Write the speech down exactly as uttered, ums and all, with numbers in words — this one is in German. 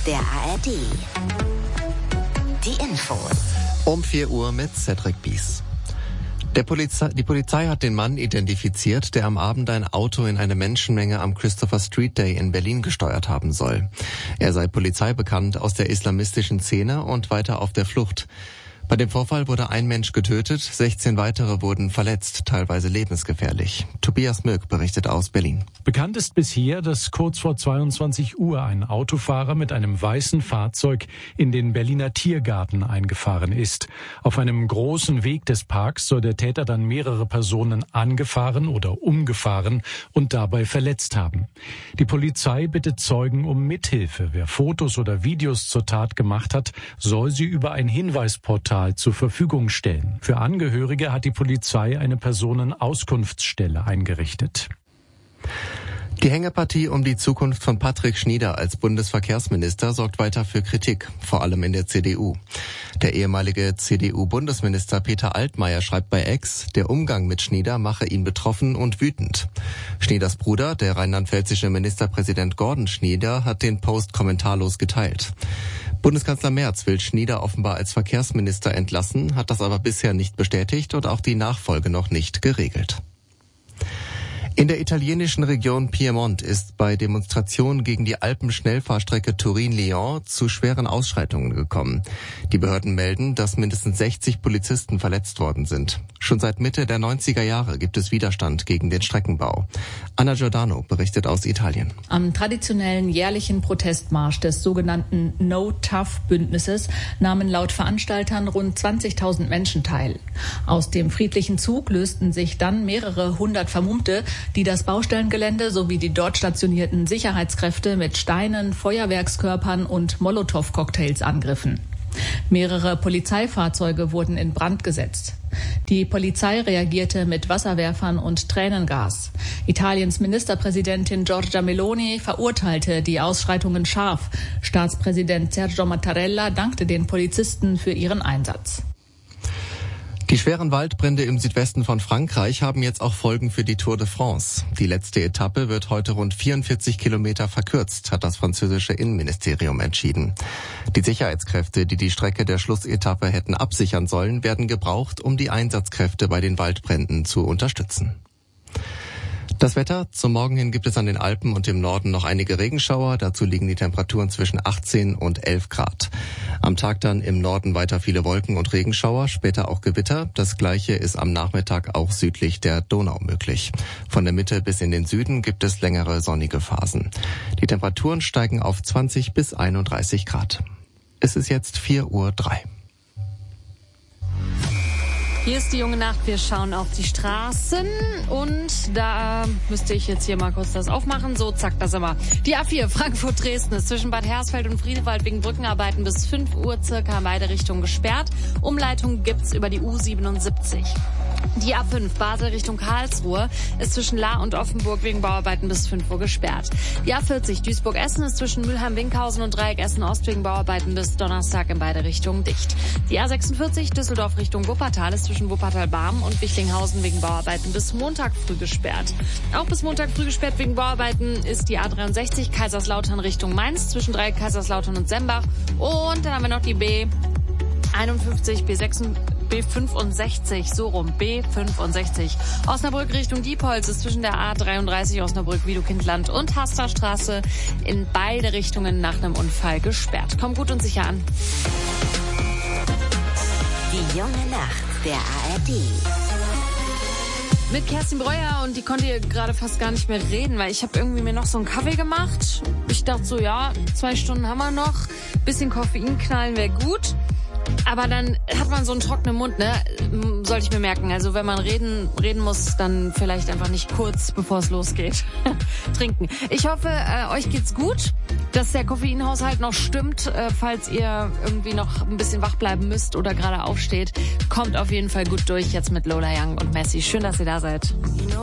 der A R D. Die Infos. Um vier Uhr mit Cedric Bies. Der Polizei, die Polizei hat den Mann identifiziert, der am Abend ein Auto in eine Menschenmenge am Christopher Street Day in Berlin gesteuert haben soll. Er sei polizeibekannt aus der islamistischen Szene und weiter auf der Flucht. Bei dem Vorfall wurde ein Mensch getötet, sechzehn weitere wurden verletzt, teilweise lebensgefährlich. Tobias Mürk berichtet aus Berlin. Bekannt ist bisher, dass kurz vor zweiundzwanzig Uhr ein Autofahrer mit einem weißen Fahrzeug in den Berliner Tiergarten eingefahren ist. Auf einem großen Weg des Parks soll der Täter dann mehrere Personen angefahren oder umgefahren und dabei verletzt haben. Die Polizei bittet Zeugen um Mithilfe. Wer Fotos oder Videos zur Tat gemacht hat, soll sie über ein Hinweisportal zur Verfügung stellen. Für Angehörige hat die Polizei eine Personenauskunftsstelle eingerichtet. Die Hängepartie um die Zukunft von Patrick Schnieder als Bundesverkehrsminister sorgt weiter für Kritik, vor allem in der C D U. Der ehemalige C D U-Bundesminister Peter Altmaier schreibt bei X, der Umgang mit Schnieder mache ihn betroffen und wütend. Schnieders Bruder, der rheinland-pfälzische Ministerpräsident Gordon Schnieder, hat den Post kommentarlos geteilt. Bundeskanzler Merz will Schnieder offenbar als Verkehrsminister entlassen, hat das aber bisher nicht bestätigt und auch die Nachfolge noch nicht geregelt. In der italienischen Region Piemont ist bei Demonstrationen gegen die Alpenschnellfahrstrecke Turin-Lyon zu schweren Ausschreitungen gekommen. Die Behörden melden, dass mindestens sechzig Polizisten verletzt worden sind. Schon seit Mitte der neunziger Jahre gibt es Widerstand gegen den Streckenbau. Anna Giordano berichtet aus Italien. Am traditionellen jährlichen Protestmarsch des sogenannten No-Tough-Bündnisses nahmen laut Veranstaltern rund zwanzigtausend Menschen teil. Aus dem friedlichen Zug lösten sich dann mehrere hundert Vermummte, die das Baustellengelände sowie die dort stationierten Sicherheitskräfte mit Steinen, Feuerwerkskörpern und Molotow-Cocktails angriffen. Mehrere Polizeifahrzeuge wurden in Brand gesetzt. Die Polizei reagierte mit Wasserwerfern und Tränengas. Italiens Ministerpräsidentin Giorgia Meloni verurteilte die Ausschreitungen scharf. Staatspräsident Sergio Mattarella dankte den Polizisten für ihren Einsatz. Die schweren Waldbrände im Südwesten von Frankreich haben jetzt auch Folgen für die Tour de France. Die letzte Etappe wird heute rund vierundvierzig Kilometer verkürzt, hat das französische Innenministerium entschieden. Die Sicherheitskräfte, die die Strecke der Schlussetappe hätten absichern sollen, werden gebraucht, um die Einsatzkräfte bei den Waldbränden zu unterstützen. Das Wetter. Zum Morgen hin gibt es an den Alpen und im Norden noch einige Regenschauer. Dazu liegen die Temperaturen zwischen achtzehn und elf Grad. Am Tag dann im Norden weiter viele Wolken und Regenschauer, später auch Gewitter. Das Gleiche ist am Nachmittag auch südlich der Donau möglich. Von der Mitte bis in den Süden gibt es längere sonnige Phasen. Die Temperaturen steigen auf zwanzig bis einunddreißig Grad. Es ist jetzt vier Uhr drei. Hier ist die junge Nacht, wir schauen auf die Straßen und da müsste ich jetzt hier mal kurz das aufmachen. So, zack, das immer. Die A vier Frankfurt-Dresden ist zwischen Bad Hersfeld und Friedewald wegen Brückenarbeiten bis fünf Uhr circa in beide Richtungen gesperrt. Umleitung gibt's über die U siebenundsiebzig. Die A fünf Basel Richtung Karlsruhe ist zwischen Lahr und Offenburg wegen Bauarbeiten bis fünf Uhr gesperrt. Die A vierzig Duisburg-Essen ist zwischen Mülheim-Winkhausen und Dreieck Essen-Ost wegen Bauarbeiten bis Donnerstag in beide Richtungen dicht. Die A sechsundvierzig Düsseldorf Richtung Wuppertal ist zwischen Wuppertal-Barm und Wichlinghausen wegen Bauarbeiten bis Montag früh gesperrt. Auch bis Montag früh gesperrt wegen Bauarbeiten ist die A dreiundsechzig Kaiserslautern Richtung Mainz zwischen Dreieck Kaiserslautern und Sembach. Und dann haben wir noch die B einundfünfzig, B sechs, B fünfundsechzig, so rum, B fünfundsechzig. Osnabrück Richtung Diepholz ist zwischen der A dreiunddreißig Osnabrück-Wiedekindland und Hasterstraße in beide Richtungen nach einem Unfall gesperrt. Kommt gut und sicher an. Die junge Nacht der A R D. Mit Kerstin Breuer und die konnte hier gerade fast gar nicht mehr reden, weil ich habe irgendwie mir noch so einen Kaffee gemacht. Ich dachte so, ja, zwei Stunden haben wir noch, bisschen Koffein knallen wäre gut. Aber dann hat man so einen trockenen Mund, ne? Sollte ich mir merken. Also wenn man reden reden muss, dann vielleicht einfach nicht kurz, bevor es losgeht, trinken. Ich hoffe, äh, euch geht's gut, dass der Koffeinhaushalt noch stimmt. Äh, falls ihr irgendwie noch ein bisschen wach bleiben müsst oder gerade aufsteht, kommt auf jeden Fall gut durch jetzt mit Lola Young und Messi. Schön, dass ihr da seid.